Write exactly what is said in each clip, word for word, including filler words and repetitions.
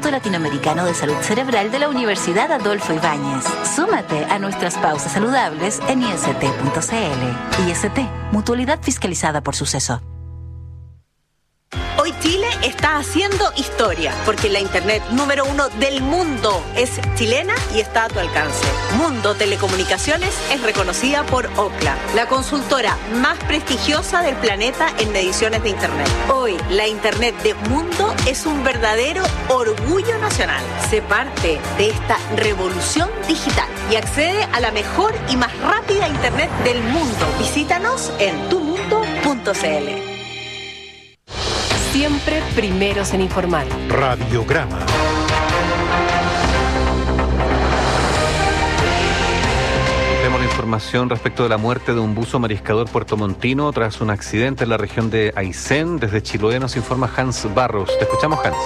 Instituto Latinoamericano de Salud Cerebral de la Universidad Adolfo Ibáñez. Súmate a nuestras pausas saludables en I S T punto C L. I S T, mutualidad fiscalizada por Suceso. Hoy Chile está haciendo historia, porque la internet número uno del mundo es chilena y está a tu alcance. Mundo Telecomunicaciones es reconocida por Ookla, la consultora más prestigiosa del planeta en mediciones de internet. Hoy, la internet de Mundo es un verdadero orgullo nacional. Sé parte de esta revolución digital y accede a la mejor y más rápida internet del mundo. Visítanos en tu mundo punto c l. Siempre primeros en informar. Radiograma. Tenemos la información respecto de la muerte de un buzo mariscador puertomontino tras un accidente en la región de Aysén. Desde Chiloé nos informa Hans Barros. Te escuchamos, Hans.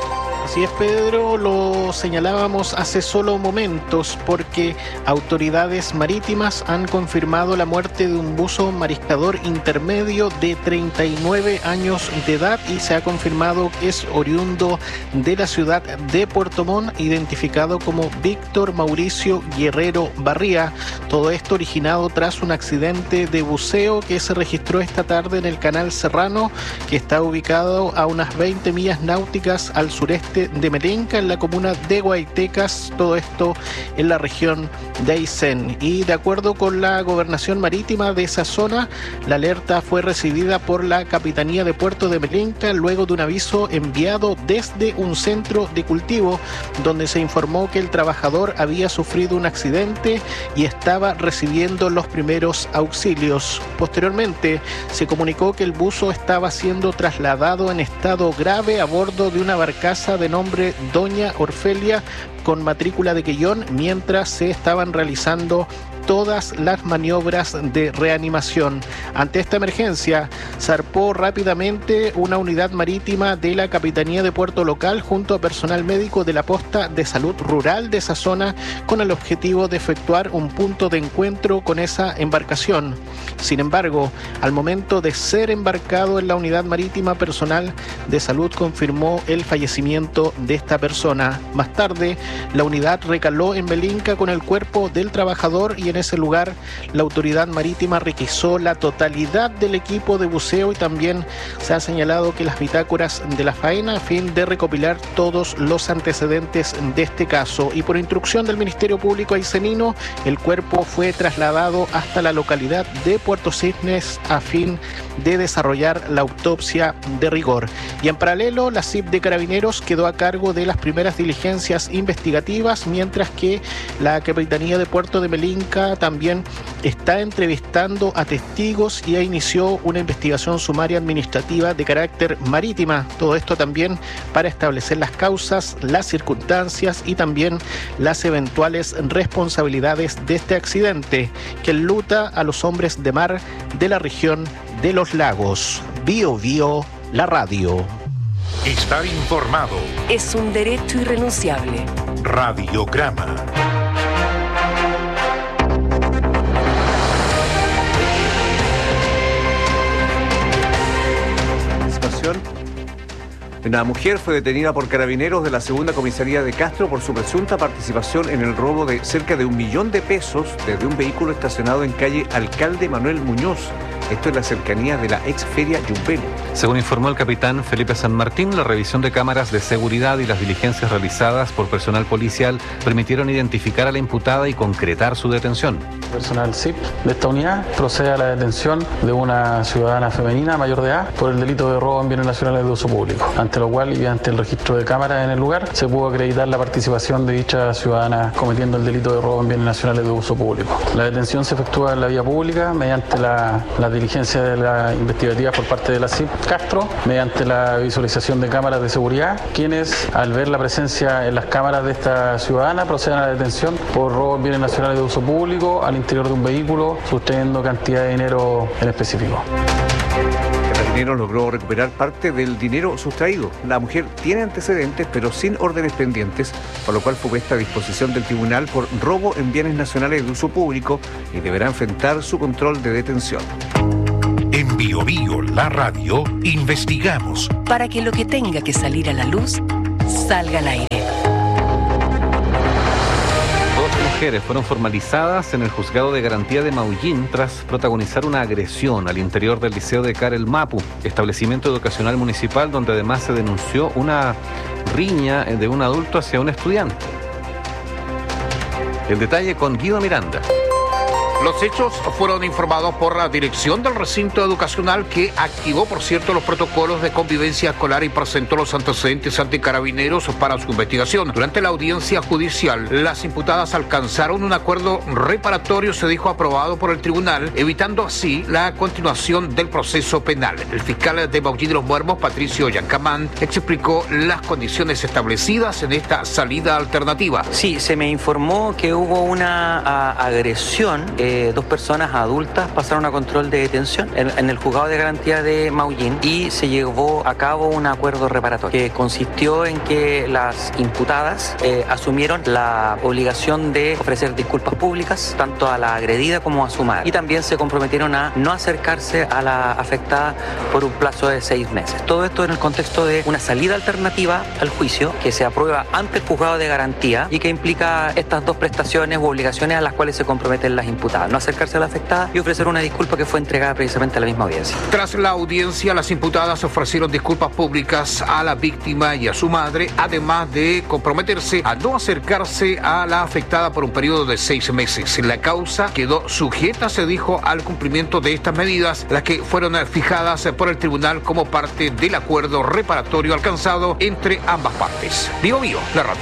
Así es, Pedro, lo señalábamos hace solo momentos porque autoridades marítimas han confirmado la muerte de un buzo mariscador intermedio de treinta y nueve años de edad y se ha confirmado que es oriundo de la ciudad de Puerto Montt, identificado como Víctor Mauricio Guerrero Barría. Todo esto originado tras un accidente de buceo que se registró esta tarde en el Canal Serrano, que está ubicado a unas veinte millas náuticas al sureste de Melenca, en la comuna de Guaytecas, todo esto en la región de Aysén. Y de acuerdo con la gobernación marítima de esa zona, la alerta fue recibida por la Capitanía de Puerto de Melenca luego de un aviso enviado desde un centro de cultivo donde se informó que el trabajador había sufrido un accidente y estaba recibiendo los primeros auxilios. Posteriormente se comunicó que el buzo estaba siendo trasladado en estado grave a bordo de una barcaza de nombre Doña Orfelia con matrícula de Quellón, mientras se estaban realizando todas las maniobras de reanimación. Ante esta emergencia, zarpó rápidamente una unidad marítima de la Capitanía de Puerto Local junto a personal médico de la posta de salud rural de esa zona con el objetivo de efectuar un punto de encuentro con esa embarcación. Sin embargo, al momento de ser embarcado en la unidad marítima, personal de salud confirmó el fallecimiento de esta persona. Más tarde, la unidad recaló en Melenca con el cuerpo del trabajador y en ese lugar la autoridad marítima requisó la totalidad del equipo de buceo y también se ha señalado que las bitácoras de la faena a fin de recopilar todos los antecedentes de este caso. Y por instrucción del Ministerio Público aysenino, el cuerpo fue trasladado hasta la localidad de Puerto Cisnes a fin de desarrollar la autopsia de rigor. Y en paralelo, la C I P de Carabineros quedó a cargo de las primeras diligencias investigativas, mientras que la Capitanía de Puerto de Melenca también está entrevistando a testigos y ya inició una investigación sumaria administrativa de carácter marítima. Todo esto también para establecer las causas, las circunstancias y también las eventuales responsabilidades de este accidente que enluta a los hombres de mar de la región de los lagos. Bio Bio, la radio. Estar informado es un derecho irrenunciable. Radiograma. Una mujer fue detenida por carabineros de la segunda comisaría de Castro por su presunta participación en el robo de cerca de un millón de pesos desde un vehículo estacionado en calle Alcalde Manuel Muñoz. Esto en la cercanía de la ex feria Yumbel. Según informó el capitán Felipe San Martín, la revisión de cámaras de seguridad y las diligencias realizadas por personal policial permitieron identificar a la imputada y concretar su detención. Personal C I P de esta unidad procede a la detención de una ciudadana femenina mayor de edad por el delito de robo en bienes nacionales de uso público, ante lo cual y ante el registro de cámaras en el lugar se pudo acreditar la participación de dicha ciudadana cometiendo el delito de robo en bienes nacionales de uso público. La detención se efectúa en la vía pública mediante la, la diligencia de la investigativa por parte de la C I P Castro, mediante la visualización de cámaras de seguridad, quienes al ver la presencia en las cámaras de esta ciudadana proceden a la detención por robo en bienes nacionales de uso público al interior de un vehículo, sustrayendo cantidad de dinero en específico. Carabineros logró recuperar parte del dinero sustraído. La mujer tiene antecedentes, pero sin órdenes pendientes, por lo cual fue puesta a disposición del tribunal por robo en bienes nacionales de uso público y deberá enfrentar su control de detención. En Bio Bio, la radio, investigamos para que lo que tenga que salir a la luz salga al aire. mujeres fueron formalizadas en el juzgado de garantía de Maullín tras protagonizar una agresión al interior del liceo de Carel Mapu, establecimiento educacional municipal donde además se denunció una riña de un adulto hacia un estudiante. El detalle con Guido Miranda. Los hechos fueron informados por la dirección del recinto educacional, que activó, por cierto, los protocolos de convivencia escolar y presentó los antecedentes ante Carabineros para su investigación. Durante la audiencia judicial, las imputadas alcanzaron un acuerdo reparatorio, se dijo, aprobado por el tribunal, evitando así la continuación del proceso penal. El fiscal de Maullín de los Muermos, Patricio Yancamán, explicó las condiciones establecidas en esta salida alternativa. Sí, se me informó que hubo una a, agresión. Eh, dos personas adultas pasaron a control de detención en, en el juzgado de garantía de Maullín y se llevó a cabo un acuerdo reparatorio que consistió en que las imputadas eh, asumieron la obligación de ofrecer disculpas públicas tanto a la agredida como a su madre, y también se comprometieron a no acercarse a la afectada por un plazo de seis meses. Todo esto en el contexto de una salida alternativa al juicio que se aprueba ante el juzgado de garantía y que implica estas dos prestaciones u obligaciones a las cuales se comprometen las imputadas: no acercarse a la afectada y ofrecer una disculpa que fue entregada precisamente a la misma audiencia. Tras la audiencia, las imputadas ofrecieron disculpas públicas a la víctima y a su madre, además de comprometerse a no acercarse a la afectada por un periodo de seis meses. La causa quedó sujeta, se dijo, al cumplimiento de estas medidas, las que fueron fijadas por el tribunal como parte del acuerdo reparatorio alcanzado entre ambas partes. Bio Bio, la radio.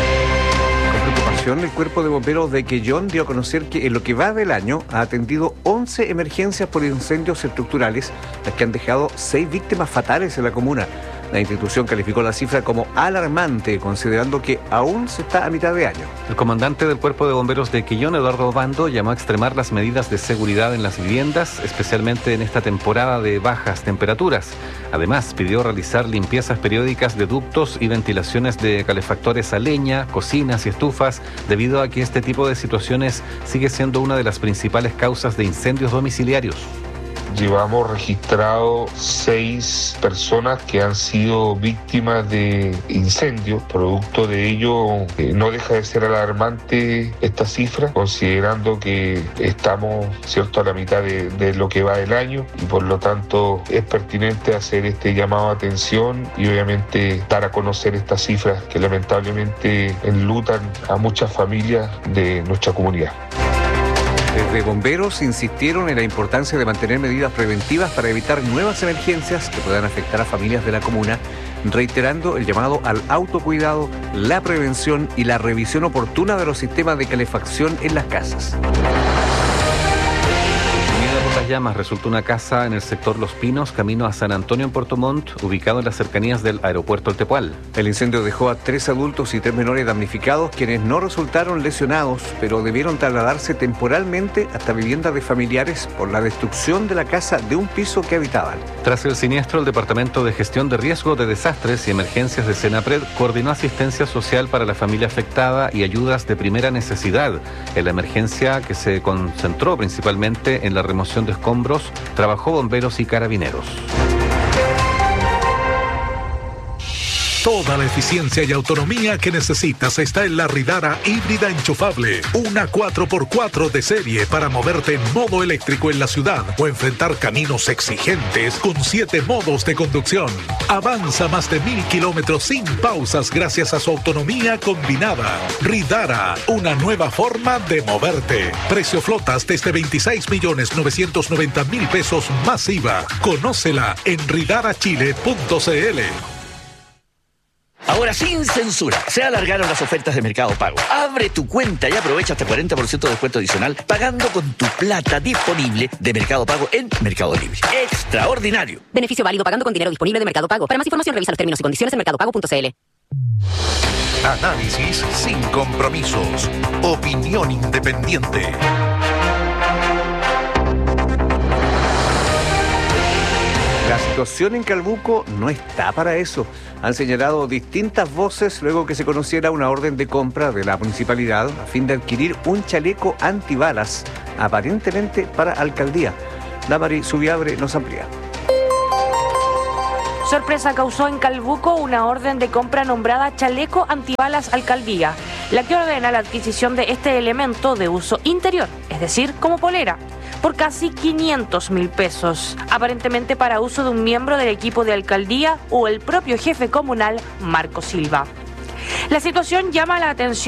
El Cuerpo de Bomberos de Quellón dio a conocer que en lo que va del año ha atendido once emergencias por incendios estructurales, las que han dejado seis víctimas fatales en la comuna. La institución calificó la cifra como alarmante, considerando que aún se está a mitad de año. El comandante del Cuerpo de Bomberos de Quellón, Eduardo Obando, llamó a extremar las medidas de seguridad en las viviendas, especialmente en esta temporada de bajas temperaturas. Además, pidió realizar limpiezas periódicas de ductos y ventilaciones de calefactores a leña, cocinas y estufas, debido a que este tipo de situaciones sigue siendo una de las principales causas de incendios domiciliarios. Llevamos registrado seis personas que han sido víctimas de incendios. Producto de ello, eh, no deja de ser alarmante esta cifra, considerando que estamos, cierto, a la mitad de, de lo que va del año, y por lo tanto es pertinente hacer este llamado a atención y obviamente dar a conocer estas cifras que lamentablemente enlutan a muchas familias de nuestra comunidad. Desde bomberos insistieron en la importancia de mantener medidas preventivas para evitar nuevas emergencias que puedan afectar a familias de la comuna, reiterando el llamado al autocuidado, la prevención y la revisión oportuna de los sistemas de calefacción en las casas. Las llamas resultó una casa en el sector Los Pinos, camino a San Antonio en Puerto Montt, ubicado en las cercanías del aeropuerto El Tepual. El incendio dejó a tres adultos y tres menores damnificados, quienes no resultaron lesionados, pero debieron trasladarse temporalmente hasta viviendas de familiares por la destrucción de la casa de un piso que habitaban. Tras el siniestro, el Departamento de Gestión de Riesgo de Desastres y Emergencias de Senapred coordinó asistencia social para la familia afectada y ayudas de primera necesidad. En la emergencia, que se concentró principalmente en la remoción de escombros, trabajó bomberos y carabineros. Toda la eficiencia y autonomía que necesitas está en la Ridara híbrida enchufable. Una cuatro por cuatro de serie para moverte en modo eléctrico en la ciudad o enfrentar caminos exigentes con siete modos de conducción. Avanza más de mil kilómetros sin pausas gracias a su autonomía combinada. Ridara, una nueva forma de moverte. Precio flotas desde veintiséis millones novecientos noventa mil pesos más I V A. Conócela en ridara chile punto c l. Ahora sin censura, se alargaron las ofertas de Mercado Pago. Abre tu cuenta y aprovecha hasta cuarenta por ciento de descuento adicional pagando con tu plata disponible de Mercado Pago en Mercado Libre. ¡Extraordinario! Beneficio válido pagando con dinero disponible de Mercado Pago. Para más información revisa los términos y condiciones en mercado pago punto c l. Análisis sin compromisos. Opinión independiente. La situación en Calbuco no está para eso. Han señalado distintas voces luego que se conociera una orden de compra de la municipalidad a fin de adquirir un chaleco antibalas, aparentemente para alcaldía. Damaris Subiabre nos amplía. Sorpresa causó en Calbuco una orden de compra nombrada Chaleco Antibalas Alcaldía. la que ordena la adquisición de este elemento de uso interior, es decir, como polera, por casi quinientos mil pesos, aparentemente para uso de un miembro del equipo de alcaldía o el propio jefe comunal, Marco Silva. La situación llama la atención